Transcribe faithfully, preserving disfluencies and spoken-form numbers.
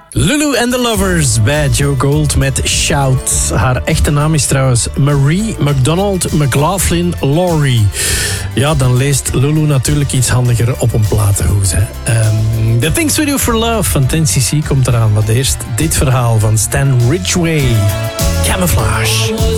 Lulu and the Lovers bij Joe Gold met Shout. Haar echte naam is trouwens Marie McDonald McLaughlin Laurie. Ja, dan leest Lulu natuurlijk iets handiger op een platenhoes. Hè. Um, The Things We Do For Love van ten C C komt eraan. Maar eerst dit verhaal van Stan Ridgway. Camouflage.